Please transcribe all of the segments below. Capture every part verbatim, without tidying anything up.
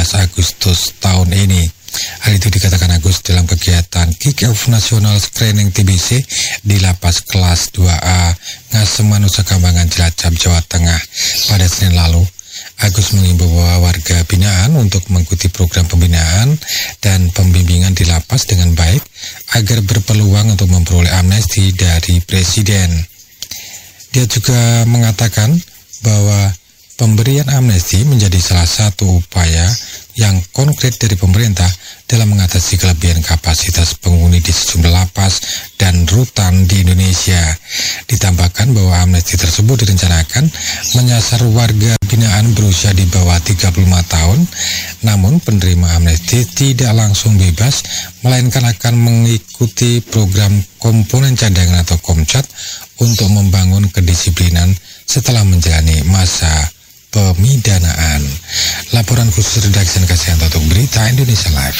belas Agustus tahun ini. Hal itu dikatakan Agus dalam kegiatan Kick-Off National Screening T B C di Lapas Kelas dua A Ngaseman, Nusa Kambangan, Cilacap, Jawa Tengah pada Senin lalu. Agus mengimbau warga binaan untuk mengikuti program pembinaan dan pembimbingan di lapas dengan baik agar berpeluang untuk memperoleh amnesti dari Presiden. Dia juga mengatakan bahwa pemberian amnesti menjadi salah satu upaya yang konkret dari pemerintah dalam mengatasi kelebihan kapasitas penghuni di sejumlah lapas dan rutan di Indonesia. Ditambahkan bahwa amnesti tersebut direncanakan menyasar warga binaan berusia di bawah tiga puluh lima tahun, namun penerima amnesti tidak langsung bebas, melainkan akan mengikuti program komponen cadangan atau Komcat untuk membangun kedisiplinan setelah menjalani masa pemidanaan. Laporan khusus redaksi Kasianto untuk Berita Indonesia Live.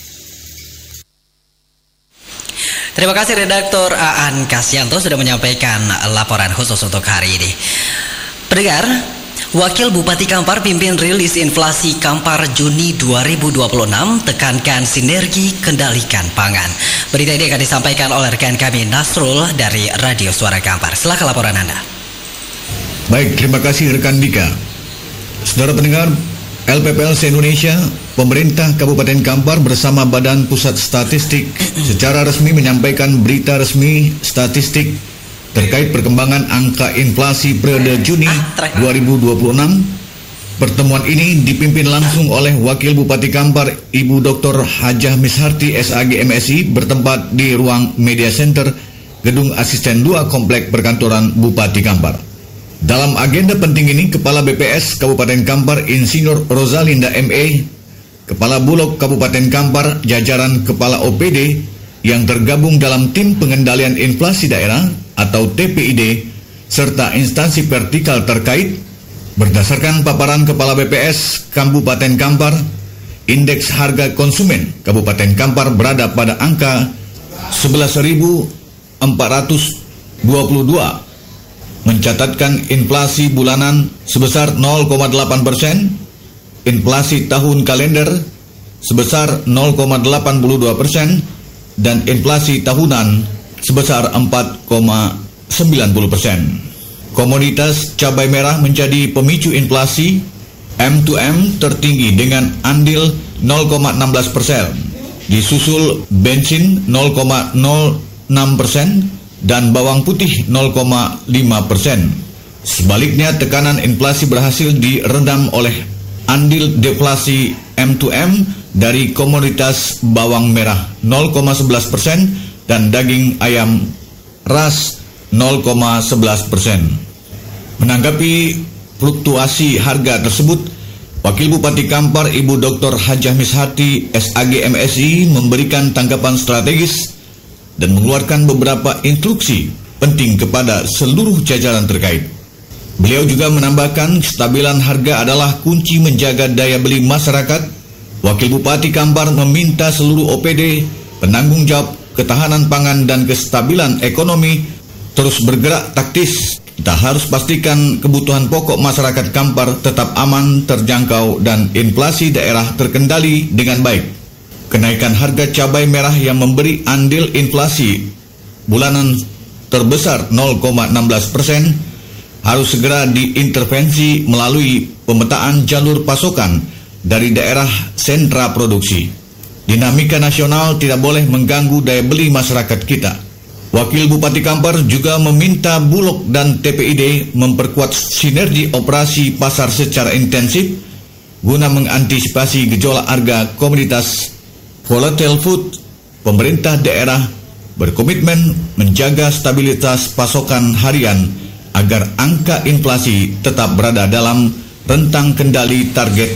Terima kasih Redaktur Aan Kasianto sudah menyampaikan laporan khusus untuk hari ini. Pendengar, Wakil Bupati Kampar pimpin rilis inflasi Kampar Juni dua ribu dua puluh enam, tekankan sinergi kendalikan pangan. Berita ini akan disampaikan oleh rekan kami Nasrul dari Radio Suara Kampar. Silakan laporan Anda. Baik, terima kasih rekan Dika. Saudara pendengar, L P P L se-Indonesia, pemerintah Kabupaten Kampar bersama Badan Pusat Statistik secara resmi menyampaikan berita resmi statistik terkait perkembangan angka inflasi periode Juni dua ribu dua puluh enam. Pertemuan ini dipimpin langsung oleh Wakil Bupati Kampar, Ibu Doktor Hajah Misharti S A G M S I, bertempat di ruang Media Center, Gedung Asisten dua Komplek Perkantoran Bupati Kampar. Dalam agenda penting ini, Kepala B P S Kabupaten Kampar Insinyur Rosalinda M A, Kepala Bulog Kabupaten Kampar, jajaran Kepala O P D yang tergabung dalam Tim Pengendalian Inflasi Daerah atau T P I D, serta instansi vertikal terkait, berdasarkan paparan Kepala B P S Kabupaten Kampar, indeks harga konsumen Kabupaten Kampar berada pada angka sebelas ribu empat ratus dua puluh dua, mencatatkan inflasi bulanan sebesar nol koma delapan persen, inflasi tahun kalender sebesar nol koma delapan dua persen, dan inflasi tahunan sebesar empat koma sembilan nol persen. Komoditas cabai merah menjadi pemicu inflasi. M dua M tertinggi dengan andil nol koma enam belas persen, disusul bensin nol koma nol enam persen, dan bawang putih nol koma lima persen. Sebaliknya, tekanan inflasi berhasil diredam oleh andil deflasi M dua M dari komoditas bawang merah nol koma sebelas persen dan daging ayam ras nol koma sebelas persen. Menanggapi fluktuasi harga tersebut, Wakil Bupati Kampar Ibu Doktor Hajah Misharti S A G M S I memberikan tanggapan strategis dan mengeluarkan beberapa instruksi penting kepada seluruh jajaran terkait. Beliau juga menambahkan kestabilan harga adalah kunci menjaga daya beli masyarakat. Wakil Bupati Kampar meminta seluruh O P D, penanggung jawab ketahanan pangan dan kestabilan ekonomi terus bergerak taktis. Kita harus pastikan kebutuhan pokok masyarakat Kampar tetap aman, terjangkau, dan inflasi daerah terkendali dengan baik. Kenaikan harga cabai merah yang memberi andil inflasi bulanan terbesar nol koma enam belas persen harus segera diintervensi melalui pemetaan jalur pasokan dari daerah sentra produksi. Dinamika nasional tidak boleh mengganggu daya beli masyarakat kita. Wakil Bupati Kampar juga meminta Bulog dan T P I D memperkuat sinergi operasi pasar secara intensif guna mengantisipasi gejolak harga komoditas volatile food. Pemerintah daerah berkomitmen menjaga stabilitas pasokan harian agar angka inflasi tetap berada dalam rentang kendali target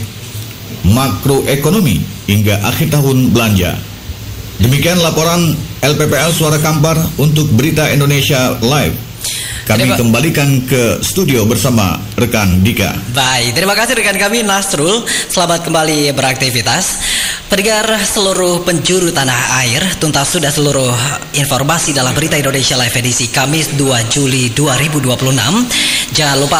makroekonomi hingga akhir tahun belanja. Demikian laporan L P P L Suara Kampar untuk Berita Indonesia Live. Kami terima kembalikan ke studio bersama rekan Dika. Baik, terima kasih rekan kami Nasrul. Selamat kembali beraktivitas. Pendengar seluruh penjuru tanah air, tuntas sudah seluruh informasi dalam Berita Indonesia Live edisi Kamis dua Juli dua ribu dua puluh enam. Jangan lupa